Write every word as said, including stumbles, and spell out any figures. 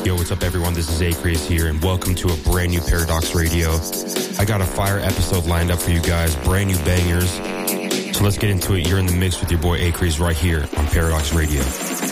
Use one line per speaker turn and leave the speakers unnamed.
Yo, what's up, everyone? This is Acrease here, and welcome to a brand new Paradox Radio. I got a fire episode lined up for you guys, brand new bangers. So let's get into it. You're in the mix with your boy Acrease right here on Paradox Radio.